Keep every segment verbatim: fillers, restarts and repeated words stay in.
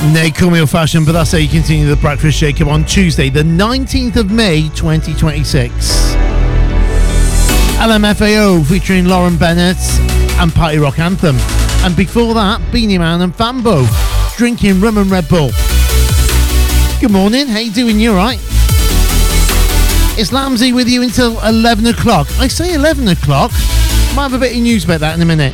Nay, call me old-fashioned, but that's how you continue the Breakfast Shake-Up on Tuesday, the nineteenth of May, twenty twenty-six. L M F A O featuring Lauren Bennett and Party Rock Anthem. And before that, Beanie Man and Fambo, drinking rum and Red Bull. Good morning, how you doing? You alright? It's Lamsey with you until eleven o'clock. I say eleven o'clock. Might have a bit of news about that in a minute.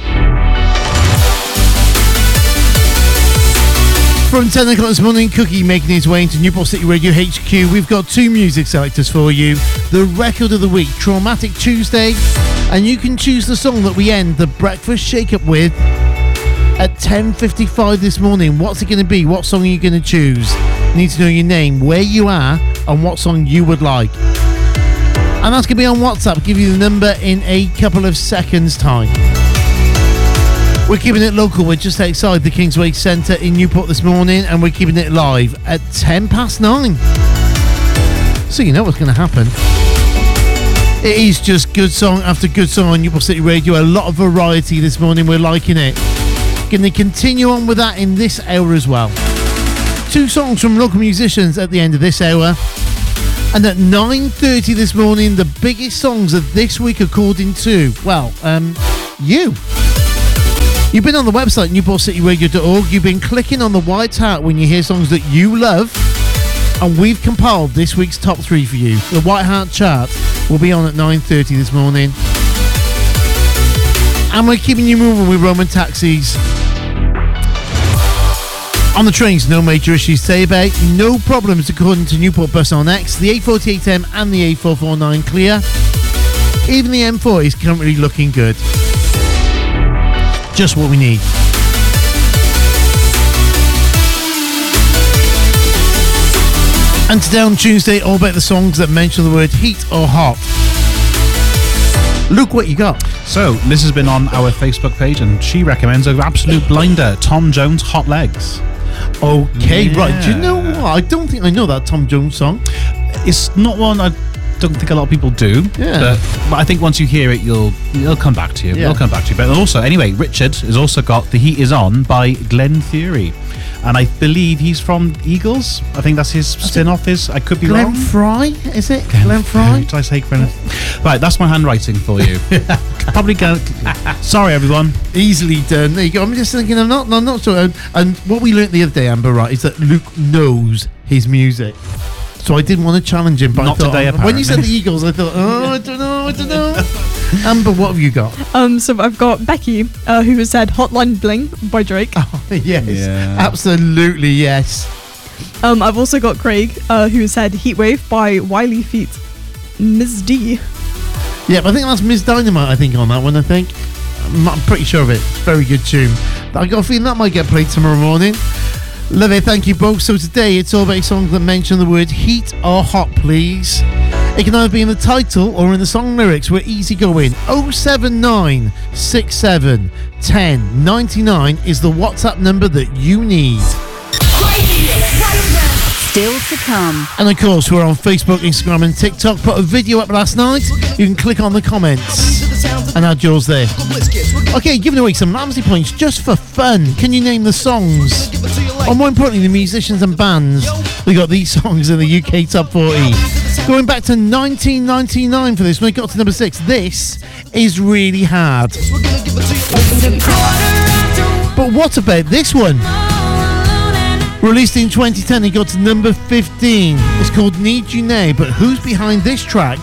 From ten o'clock this morning, Cookie making his way into Newport City Radio H Q. We've got two music selectors for you. The record of the week, Traumatic Tuesday. And you can choose the song that we end the Breakfast Shake-Up with at ten fifty-five this morning. What's it going to be? What song are you going to choose? You need to know your name, where you are, and what song you would like. And that's going to be on WhatsApp. I'll give you the number in a couple of seconds' time. We're keeping it local. We're just outside the Kingsway Centre in Newport this morning, and we're keeping it live at ten past nine. So you know what's going to happen. It is just good song after good song on Newport City Radio. A lot of variety this morning. We're liking it. Going to continue on with that in this hour as well. Two songs from local musicians at the end of this hour. And at nine thirty this morning, the biggest songs of this week according to, well, um, you. You've been on the website, newport city radio dot org. You've been clicking on the white hat when you hear songs that you love. And we've compiled this week's top three for you. The White Hat chart will be on at nine thirty this morning. And we're keeping you moving with Roman taxis. On the trains, no major issues to say about. No problems according to Newport Bus on X. The A forty-eight M and the A four forty-nine clear. Even the M four is currently looking good. Just what we need. And today on Tuesday, all about the songs that mention the word heat or hot. Luke, what you got? So, Liz has been on our Facebook page and she recommends an absolute blinder, Tom Jones, Hot Legs. Okay, yeah. Right. Do you know what? I don't think I know that Tom Jones song. It's not one I don't think a lot of people do. Yeah. But, but I think once you hear it, you'll it'll come back to you. Yeah. It'll come back to you. But also, anyway, Richard has also got The Heat Is On by Glenn Theory. And I believe he's from Eagles. I think that's his spin-off is. I could be Glenn wrong. Glenn Fry, is it? Glenn, Glenn Fry? Did I say Glenn? Right, that's my handwriting for you. Probably Glenn. Sorry, everyone. Easily done. There you go. I'm just thinking, I'm not, I'm not sure. And, and what we learnt the other day, Amber, right, is that Luke knows his music. So I didn't want to challenge him. But Not I thought, today, apparently. when you said the Eagles, I thought, oh, I don't know, I don't know. Amber, what have you got? Um, so I've got Becky, uh, who has said Hotline Bling by Drake. Oh, yes. Yeah. Absolutely, yes. Um, I've also got Craig, uh, who said Heatwave by Wiley Feet. Miz D. Yeah, but I think that's Miss Dynamite, I think, on that one, I think. I'm, I'm pretty sure of it. Very good tune. I got a feeling that might get played tomorrow morning. Love it, thank you both. So today it's all about songs that mention the word heat or hot, please. It can either be in the title or in the song lyrics. We're easy going. oh seven nine six seven one oh nine nine is the WhatsApp number that you need. Still to come. And of course, we're on Facebook, Instagram and TikTok. Put a video up last night. You can click on the comments and add yours there. Okay, giving away some Ramsey points just for fun. Can you name the songs? Or more importantly, the musicians and bands who got these songs in the U K Top forty. Going back to nineteen ninety-nine for this, when we got to number six. This is really hard. But what about this one? Released in twenty ten, it got to number fifteen. It's called Need You Now, but who's behind this track?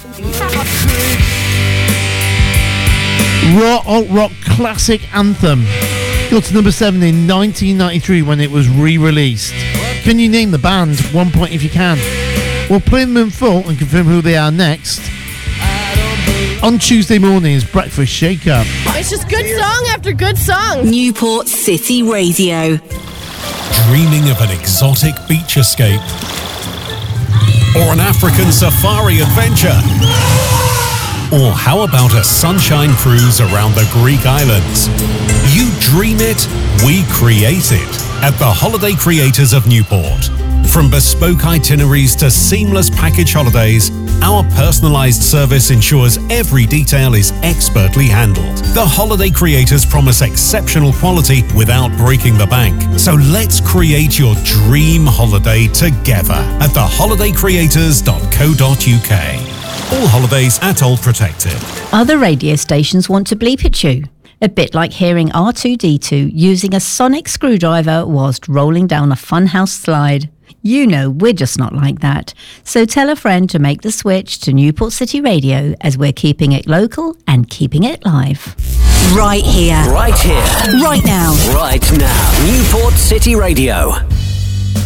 Raw alt rock classic anthem. Got to number seven in nineteen ninety-three when it was re-released. Can you name the band? One point if you can. We'll play them in full and confirm who they are next on Tuesday morning's Breakfast Shake Up. It's just good song after good song. Newport City Radio. Dreaming of an exotic beach escape or an African safari adventure? Or how about a sunshine cruise around the Greek islands? You dream it, we create it at the Holiday Creators of Newport. From bespoke itineraries to seamless package holidays, Our personalised service ensures every detail is expertly handled. The Holiday Creators promise exceptional quality without breaking the bank. So let's create your dream holiday together at the holiday creators dot co dot uk. All holidays are toll protected. Other radio stations want to bleep at you. A bit like hearing R two D two using a sonic screwdriver whilst rolling down a funhouse slide. You know we're just not like that. So tell a friend to make the switch to Newport City Radio, as we're keeping it local and keeping it live. Right here. Right here. Right now. Right now. Newport City Radio.